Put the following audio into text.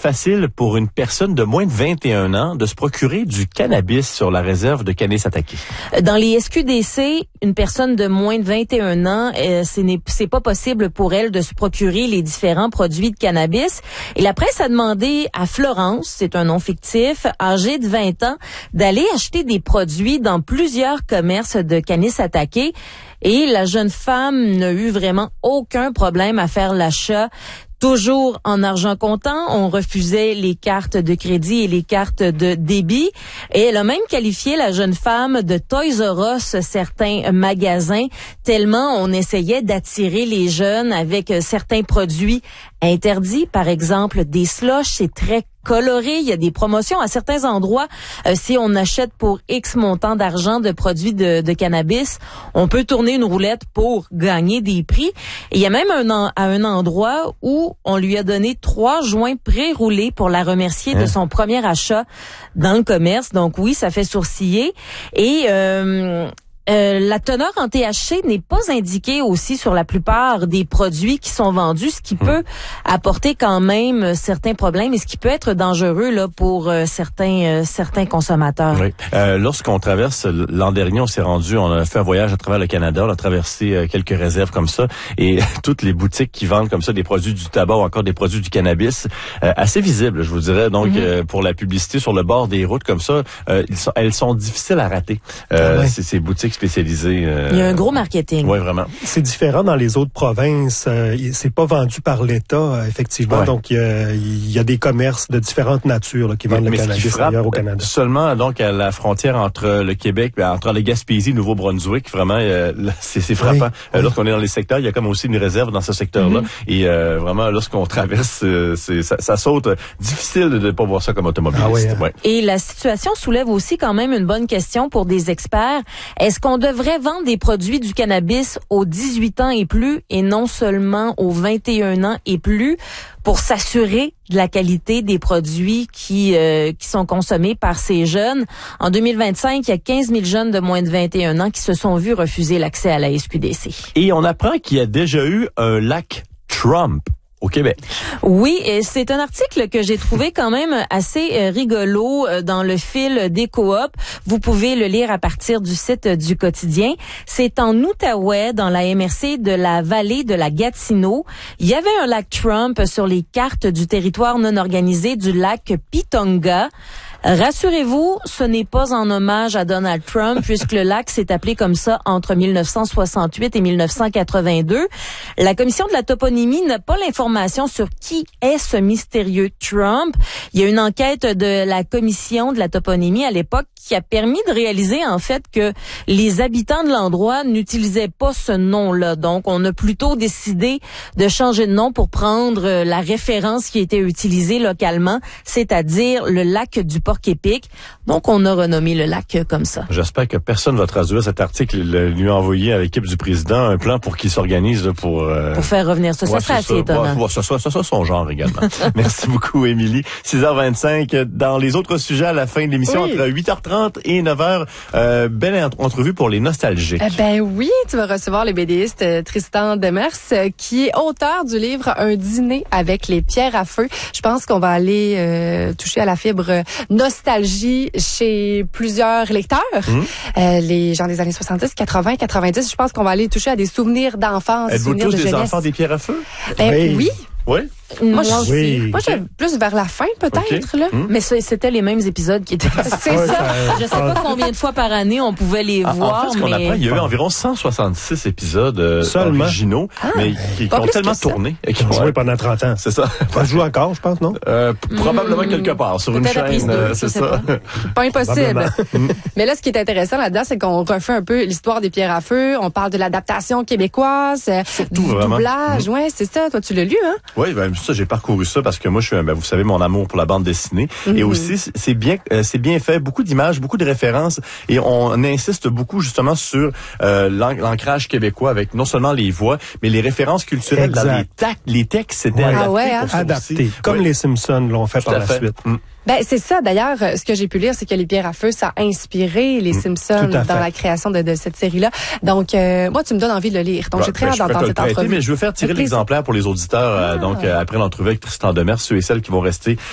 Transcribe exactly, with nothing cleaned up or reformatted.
facile pour une personne de moins de vingt et un ans de se procurer du cannabis sur la réserve de Kanesatake? Dans les S Q D C, une personne de moins de vingt et un ans, euh, ce n'est c'est pas possible pour elle de se procurer les différents produits de cannabis. Et la presse a demandé à Florence, c'est un nom fictif, âgée de vingt ans, d'aller acheter des produits dans plusieurs commerces de Kanesatake. Et la jeune femme n'a eu vraiment aucun problème à faire l'achat. Toujours en argent comptant, on refusait les cartes de crédit et les cartes de débit. Et elle a même qualifié la jeune femme de Toys R Us, certains magasins, tellement on essayait d'attirer les jeunes avec certains produits interdits. Par exemple, des slushs, c'est très coloré. Il y a des promotions à certains endroits. Euh, si on achète pour X montant d'argent de produits de, de cannabis, on peut tourner une roulette pour gagner des prix. Et il y a même un, en, à un endroit où on lui a donné trois joints pré-roulés pour la remercier hein? de son premier achat dans le commerce. Donc oui, ça fait sourciller. Et euh, Euh, la teneur en T H C n'est pas indiquée aussi sur la plupart des produits qui sont vendus, ce qui mmh. peut apporter quand même certains problèmes et ce qui peut être dangereux là pour euh, certains euh, certains consommateurs. Oui. Euh, lorsqu'on traverse l'an dernier, on s'est rendu, on a fait un voyage à travers le Canada, on a traversé euh, quelques réserves comme ça et toutes les boutiques qui vendent comme ça des produits du tabac ou encore des produits du cannabis, euh, assez visibles, je vous dirais. Donc mmh. euh, pour la publicité sur le bord des routes comme ça, euh, ils sont, elles sont difficiles à rater. Euh, ouais. c'est, ces boutiques spécialisées. Euh, Il y a un gros marketing. Oui, vraiment. C'est différent dans les autres provinces. Euh, c'est pas vendu par l'État, euh, effectivement. Ouais. Donc, il y, y a des commerces de différentes natures là, qui vendent mais, le mais cannabis ailleurs au Canada. Seulement, donc, à la frontière entre le Québec, entre la Gaspésie et le Nouveau-Brunswick, vraiment, euh, c'est, c'est frappant. Oui. Euh, lorsqu'on est dans les secteurs, il y a comme aussi une réserve dans ce secteur-là. Mm-hmm. Et euh, vraiment, lorsqu'on traverse, euh, c'est, ça, ça saute. Difficile de ne pas voir ça comme automobiliste. Ah oui, hein. ouais. Et la situation soulève aussi quand même une bonne question pour des experts. Est-ce qu'on devrait vendre des produits du cannabis aux dix-huit ans et plus et non seulement aux vingt et un ans et plus pour s'assurer de la qualité des produits qui euh, qui sont consommés par ces jeunes? En deux mille vingt-cinq, il y a quinze mille jeunes de moins de vingt et un ans qui se sont vus refuser l'accès à la S Q D C. Et on apprend qu'il y a déjà eu un lac Trump au Québec. Oui, et c'est un article que j'ai trouvé quand même assez euh, rigolo euh, dans le fil des coops. Vous pouvez le lire à partir du site euh, du quotidien. C'est en Outaouais, dans la M R C de la vallée de la Gatineau. Il y avait un lac Trump sur les cartes du territoire non organisé du lac Pitonga. Rassurez-vous, ce n'est pas en hommage à Donald Trump puisque le lac s'est appelé comme ça entre mille neuf cent soixante-huit et mille neuf cent quatre-vingt-deux. La commission de la toponymie n'a pas l'information sur qui est ce mystérieux Trump. Il y a une enquête de la commission de la toponymie à l'époque qui a permis de réaliser en fait que les habitants de l'endroit n'utilisaient pas ce nom-là. Donc, on a plutôt décidé de changer de nom pour prendre la référence qui était utilisée localement, c'est-à-dire le lac du Porc-Épic. Donc, on a renommé le lac comme ça. J'espère que personne ne va traduire cet article et lui envoyer à l'équipe du président un plan pour qu'il s'organise pour... Euh... Pour faire revenir ça. Ça serait assez étonnant. Ouais, ça soit son genre également. Merci beaucoup, Émilie. six heures vingt-cinq. Dans les autres sujets à la fin de l'émission, oui. entre huit heures trente et neuf heures, euh, belle entrevue pour les nostalgiques. Eh ben oui, tu vas recevoir le BDiste euh, Tristan Demers, euh, qui est auteur du livre Un dîner avec les pierres à feu. Je pense qu'on va aller euh, toucher à la fibre nostalgie chez plusieurs lecteurs. Mmh. Euh, les gens des années soixante-dix, quatre-vingts, quatre-vingt-dix, je pense qu'on va aller toucher à des souvenirs d'enfance, Êtes-vous souvenirs tous de des jeunesse. enfants des pierres à feu? Ben oui. oui. Oui? Moi, moi aussi. Oui. Moi, okay. j'ai plus vers la fin, peut-être, okay. là. Mmh. Mais c'était les mêmes épisodes qui étaient... C'est ouais, ça. ça. Je sais pas combien de fois par année on pouvait les ah, voir, en fait, ce qu'on mais... apprend, il y a eu environ cent soixante-six épisodes euh, originaux, ah, mais qui, qui ont tellement tourné. Et qui ont joué pendant trente ans. C'est ça. Ça joue encore, je pense, non? Euh, probablement mmh. quelque part, sur une chaîne. Euh, c'est ça. Pas, pas impossible. Mais là, ce qui est intéressant là-dedans, c'est qu'on refait un peu l'histoire des pierres à feu. On parle de l'adaptation québécoise, Surtout, du vraiment. doublage. Mmh. Ouais, c'est ça. Toi, tu l'as lu, hein? Oui, ben, ça, j'ai parcouru ça parce que moi, je suis un, ben, vous savez, mon amour pour la bande dessinée. Mm-hmm. Et aussi, c'est bien, euh, c'est bien fait. Beaucoup d'images, beaucoup de références. Et on insiste beaucoup, justement, sur euh, l'ancrage québécois avec non seulement les voix, mais les références culturelles. Dans les, ta- les textes, c'était ouais. adapté. Ah ouais, hein? Adapté. Comme ouais. les Simpsons l'ont fait Tout par la fait. suite. Mm. Ben c'est ça. D'ailleurs, ce que j'ai pu lire, c'est que les pierres à feu, ça a inspiré les Simpsons dans la création de, de cette série-là. Donc, euh, moi, tu me donnes envie de le lire. Donc, ouais, j'ai très hâte d'entendre cette entrevue. Mais je veux faire tirer l'exemplaire pour les auditeurs. Ah. Euh, donc, euh, après l'entrevue avec Tristan Demers, ceux et celles qui vont rester